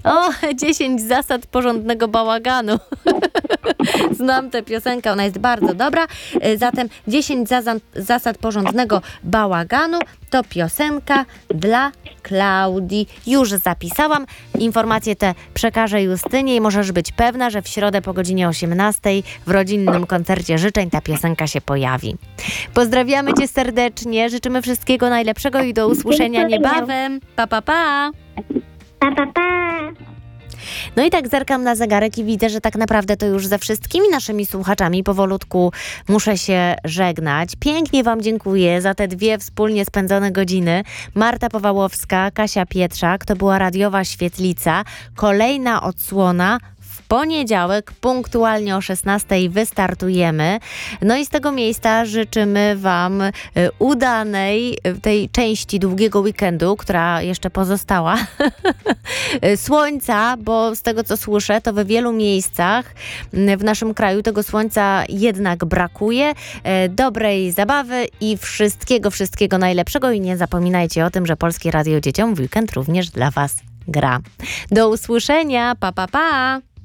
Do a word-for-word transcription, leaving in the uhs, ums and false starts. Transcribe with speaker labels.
Speaker 1: O, dziesięć zasad porządnego bałaganu. Znam tę piosenkę, ona jest bardzo dobra. Zatem dziesięć zasad, zasad porządnego bałaganu to piosenka dla Klaudii. Już zapisałam. Informacje te przekażę Justynie i możesz być pewna, że w środę po godzinie osiemnastej w rodzinnym koncercie życzeń ta piosenka się pojawi. Pozdrawiamy Cię serdecznie, życzymy wszystkiego najlepszego i do usłyszenia niebawem. Pa, pa, pa!
Speaker 2: Pa, pa, pa.
Speaker 1: No i tak zerkam na zegarek i widzę, że tak naprawdę to już ze wszystkimi naszymi słuchaczami powolutku muszę się żegnać. Pięknie Wam dziękuję za te dwie wspólnie spędzone godziny. Marta Powałowska, Kasia Pietrzak, to była radiowa świetlica. Kolejna odsłona w poniedziałek, punktualnie o szesnastej wystartujemy. No i z tego miejsca życzymy Wam y, udanej y, tej części długiego weekendu, która jeszcze pozostała. Słońca, bo z tego co słyszę, to we wielu miejscach y, w naszym kraju tego słońca jednak brakuje. Y, dobrej zabawy i wszystkiego, wszystkiego najlepszego i nie zapominajcie o tym, że Polskie Radio Dzieciom w weekend również dla Was gra. Do usłyszenia, pa, pa, pa!